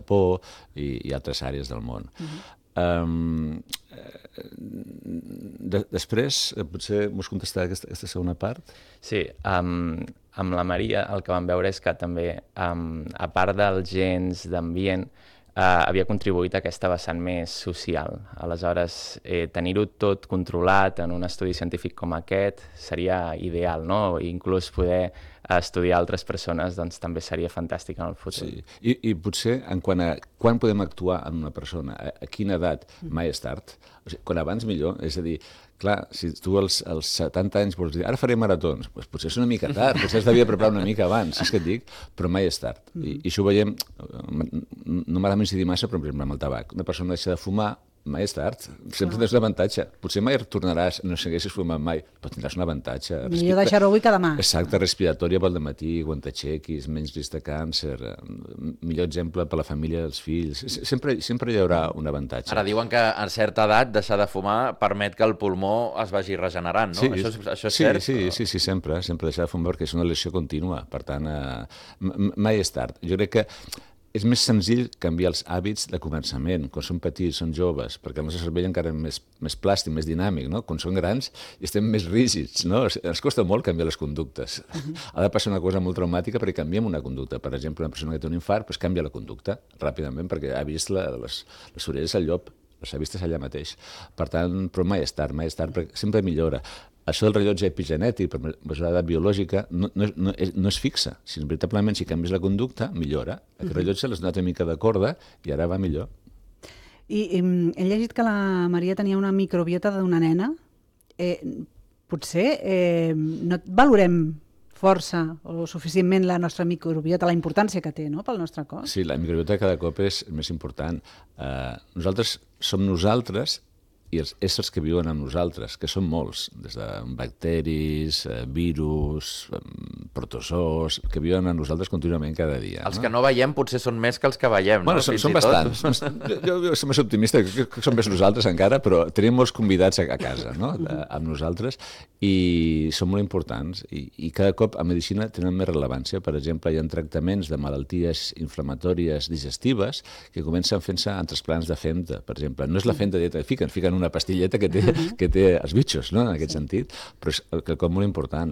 Japó i altres àrees del món. Després, potser vols contestar aquesta segona part? Sí, amb la Maria el que vam veure és que també, a part dels gens d'ambient, havia contribuït a aquesta vessant més social. Aleshores, tenir-ho tot controlat en un estudi científic com aquest seria ideal, no? I inclús poder estudiar altres persones doncs, també seria fantàstic en el futur. Sí. I potser en quant a quan podem actuar en una persona, a quina edat, mai és tard. O sigui, quan abans millor, és a dir, clar, si tu als 70 anys vols dir ara faré maratons, doncs potser és una mica tard, potser s'havia de preparar una mica abans, és que et dic, però mai és tard. I això ho veiem, no m'agrada incidir massa, però per exemple amb el tabac. Una persona deixa de fumar, mai és tard, sempre tens un avantatge. Potser mai tornaràs, no segueixis fumant mai, però tindràs un avantatge. Millor deixar-ho avui que demà. Exacte, respiratòria pel dematí, quan t'aixequis, menys risc de càncer, millor exemple per la família dels fills. Sempre hi haurà un avantatge. Ara diuen que a certa edat deixar de fumar permet que el pulmó es vagi regenerant, no? Sí, això és cert? Sí, sempre deixar de fumar perquè és una lesió contínua, per tant, mai és tard. Jo crec que és més senzill canviar els hàbits de començament, quan són petits, són joves, perquè el nostre cervell encara és més plàstic, més dinàmic, no? Quan són grans estem més rígids, no? Ens costa molt canviar les conductes. Ha de passar una cosa molt traumàtica perquè canviem una conducta. Per exemple, una persona que té un infart doncs canvia la conducta ràpidament perquè ha vist les orelles al llop, les ha vistes allà mateix. Per tant, però mai és tard, perquè sempre millora. Això del rellotge epigenètic, per mesura d'edat biològica, no és fixa. Si veritablement si canvies la conducta, millora. Aquest rellotge l'has donat una mica de corda i ara va millor. I he llegit que la Maria tenia una microbiota d'una nena. Potser no valorem força o suficientment la nostra microbiota, la importància que té, no?, pel nostre cos. Sí, la microbiota cada cop és més important. Nosaltres som nosaltres i els éssers que viuen amb nosaltres, que són molts, des de bacteris, virus, protozoos, que viuen amb nosaltres contínuament cada dia. Els que no veiem potser són més que els que veiem, no? Són bastants. Jo soc més optimista, que som més nosaltres encara, però tenim molts convidats a casa, no?, amb nosaltres, i són molt importants. I cada cop a medicina tenen més rellevància. Per exemple, hi ha tractaments de malalties inflamatòries digestives que comencen fent-se en trasplants de femta, per exemple. No és la femta dieta que fiquen una pastilleta que té els bitxos, no?, en aquest sentit, però és quelcom molt important.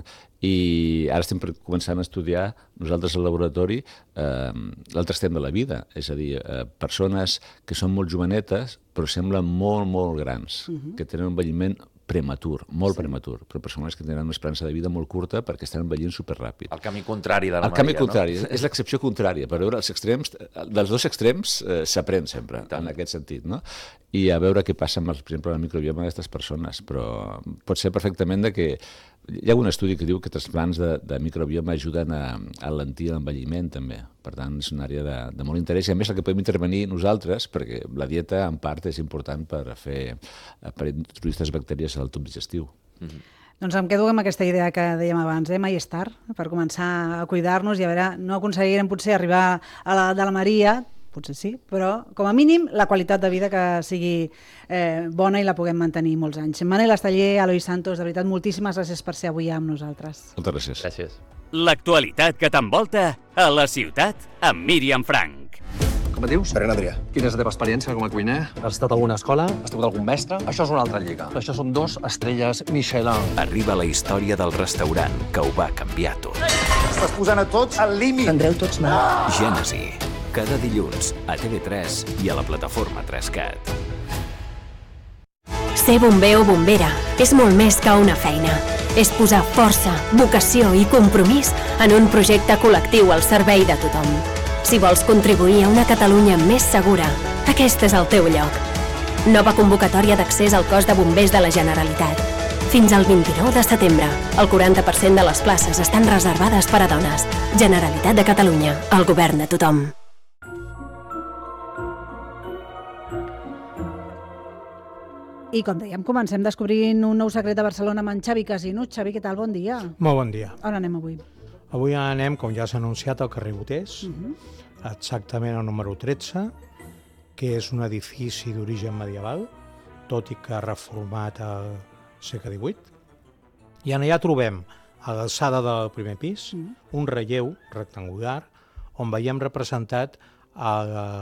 I ara estem començant a estudiar nosaltres al laboratori l'altre extrem de la vida, és a dir, persones que són molt jovenetes però semblen molt, molt grans, que tenen un envelliment prematur, molt prematur, però persones que tenen una esperança de vida molt curta perquè estan envellint superràpid. El camí contrari de la Maria, no? El camí contrari, és l'excepció contrària. Per veure els extrems, dels dos extrems s'aprèn sempre, en aquest sentit, no? I a veure què passa amb, per exemple, el microbioma d'aquestes persones, però pot ser perfectament que hi ha un estudi que diu que trasplants de microbioma ajuden a alentir l'envelliment també. Per tant, és una àrea de molt interès i a més el que podem intervenir nosaltres, perquè la dieta en part és important per introduir aquestes bactèries al tub digestiu. Doncs em quedo amb aquesta idea que dèiem abans, mai és tard per començar a cuidar-nos i a veure, no aconseguirem potser arribar a la de la Maria, potser sí, però com a mínim la qualitat de vida que sigui bona i la puguem mantenir molts anys. Manel Esteller, Eloi Santos, de veritat, moltíssimes gràcies per ser avui amb nosaltres. Moltes gràcies. Gràcies. L'actualitat que t'envolta a la ciutat amb Míriam Frank. Com et dius? Ferran Adrià. Quina és la teva experiència com a cuiner? Has estat a alguna escola? Has tingut algun mestre? Això és una altra lliga. Això són 2 estrelles Michelin. Arriba la història del restaurant que ho va canviar tot. Estàs posant a tots al límit. Prendreu tots mal. Gènesi. Cada dilluns a TV3 i a la plataforma 3Cat. Ser bomber o bombera és molt més que una feina. És posar força, vocació i compromís en un projecte col·lectiu al servei de tothom. Si vols contribuir a una Catalunya més segura, aquest és el teu lloc. Nova convocatòria d'accés al cos de bombers de la Generalitat. Fins al 29 de setembre, el 40% de les places estan reservades per a dones. Generalitat de Catalunya, el govern de tothom. I com dèiem, comencem descobrint un nou secret de Barcelona amb en Xavi Casino. Xavi, què tal? Bon dia. Molt bon dia. On anem avui? Avui anem, com ja s'ha anunciat, al carrer Boters, exactament al número 13, que és un edifici d'origen medieval, tot i que reformat al segle XVIII. I allà trobem, a l'alçada del primer pis, un relleu rectangular on veiem representat